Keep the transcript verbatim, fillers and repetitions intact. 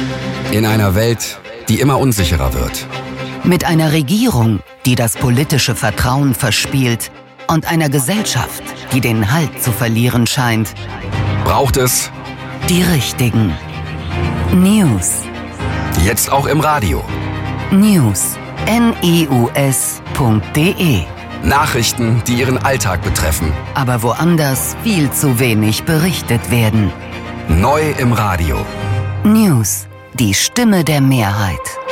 In einer Welt, die immer unsicherer wird. Mit einer Regierung, die das politische Vertrauen verspielt und einer Gesellschaft, die den Halt zu verlieren scheint, braucht es die richtigen News. Jetzt auch im Radio. News. N I U S punkt D E. Nachrichten, die Ihren Alltag betreffen. Aber woanders viel zu wenig berichtet werden. Neu im Radio. News. Die Stimme der Mehrheit.